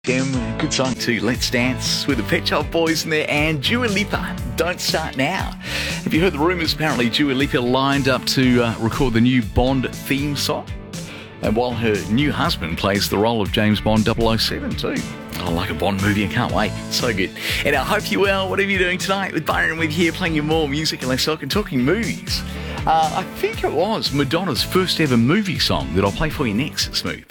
Good song too. Let's Dance with the Pet Shop Boys in there and Dua Lipa. Don't Start Now. Have you heard the rumours? Apparently Dua Lipa lined up to record the new Bond theme song. And while her new husband plays the role of James Bond 007 too. I like a Bond movie, I can't wait. So good. And I hope you're well, whatever you're doing tonight, with Byron with here playing you more music and less talk and talking movies. I think it was Madonna's first ever movie song that I'll play for you next, Smooth.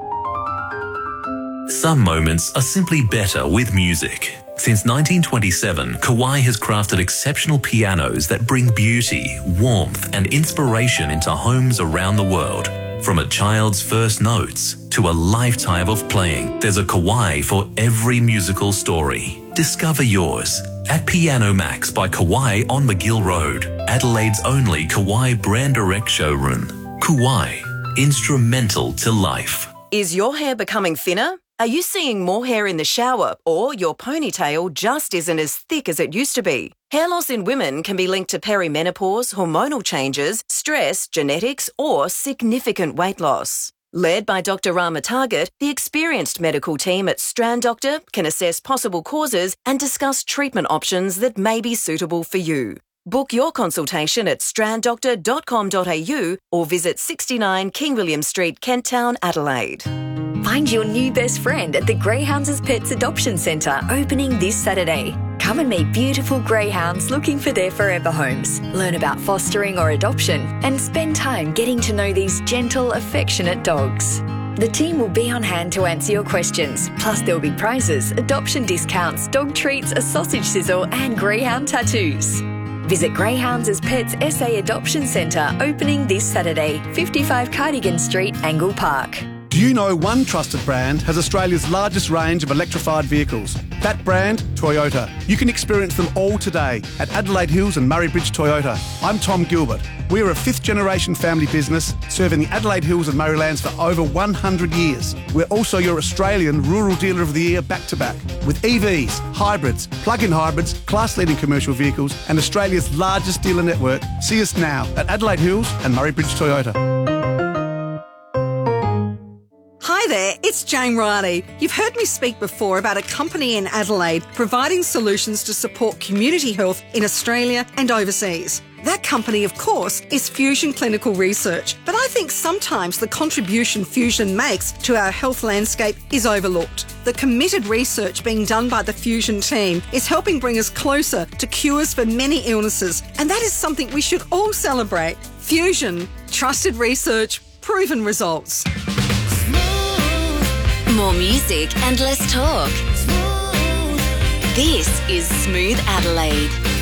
Some moments are simply better with music. Since 1927, Kawai has crafted exceptional pianos that bring beauty, warmth and inspiration into homes around the world. From a child's first notes to a lifetime of playing, there's a Kawai for every musical story. Discover yours at Piano Max by Kawai on McGill Road, Adelaide's only Kawai brand direct showroom. Kawai, instrumental to life. Is your hair becoming thinner? Are you seeing more hair in the shower, or your ponytail just isn't as thick as it used to be? Hair loss in women can be linked to perimenopause, hormonal changes, stress, genetics, or significant weight loss. Led by Dr. Rama Target, the experienced medical team at Strand Doctor can assess possible causes and discuss treatment options that may be suitable for you. Book your consultation at stranddoctor.com.au or visit 69 King William Street, Kent Town, Adelaide. Find your new best friend at the Greyhounds Pets Adoption Centre, opening this Saturday. Come and meet beautiful greyhounds looking for their forever homes. Learn about fostering or adoption and spend time getting to know these gentle, affectionate dogs. The team will be on hand to answer your questions. Plus there'll be prizes, adoption discounts, dog treats, a sausage sizzle and greyhound tattoos. Visit Greyhounds Pets SA Adoption Centre, opening this Saturday, 55 Cardigan Street, Angle Park. Do you know one trusted brand has Australia's largest range of electrified vehicles? That brand, Toyota. You can experience them all today at Adelaide Hills and Murray Bridge Toyota. I'm Tom Gilbert. We are a fifth-generation family business serving the Adelaide Hills and Murraylands for over 100 years. We're also your Australian Rural Dealer of the Year back-to-back. With EVs, hybrids, plug-in hybrids, class-leading commercial vehicles and Australia's largest dealer network. See us now at Adelaide Hills and Murray Bridge Toyota. Hi there, it's Jane Riley. You've heard me speak before about a company in Adelaide providing solutions to support community health in Australia and overseas. That company, of course, is Fusion Clinical Research, but I think sometimes the contribution Fusion makes to our health landscape is overlooked. The committed research being done by the Fusion team is helping bring us closer to cures for many illnesses, and that is something we should all celebrate. Fusion, trusted research, proven results. More music and less talk. This is Smooth Adelaide.